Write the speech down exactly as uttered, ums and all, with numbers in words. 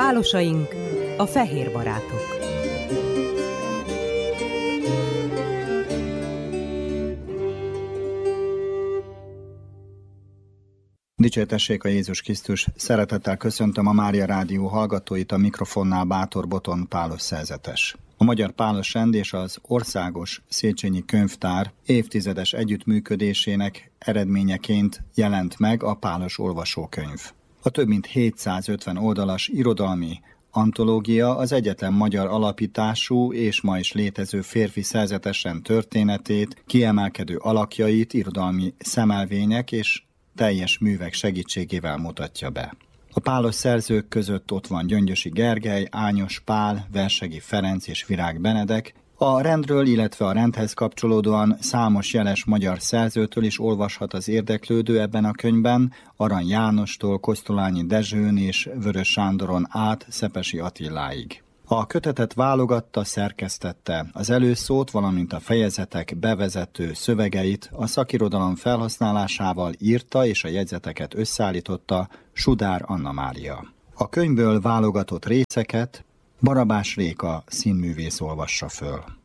Pálosaink, a fehér barátok. Dicsértessék a Jézus Krisztus! Szeretettel köszöntöm a Mária Rádió hallgatóit, a mikrofonnál Bátor Boton Pálos szerzetes. A Magyar Pálos Rend és az Országos Széchenyi Könyvtár évtizedes együttműködésének eredményeként jelent meg a Pálos olvasókönyv. A több mint hétszázötven oldalas irodalmi antológia az egyetlen magyar alapítású és ma is létező férfi szerzetesen történetét, kiemelkedő alakjait irodalmi szemelvények és teljes művek segítségével mutatja be. A pálos szerzők között ott van Gyöngyösi Gergely, Ányos Pál, Versegi Ferenc és Virág Benedek. A rendről, illetve a rendhez kapcsolódóan számos jeles magyar szerzőtől is olvashat az érdeklődő ebben a könyvben, Arany Jánostól Kosztolányi Dezsőn és Vörös Sándoron át Szepesi Attiláig. A kötetet válogatta, szerkesztette, az előszót, valamint a fejezetek bevezető szövegeit a szakirodalom felhasználásával írta és a jegyzeteket összeállította Sudár Anna Mária. A könyvből válogatott részeket Barabás Réka színművész olvassa föl.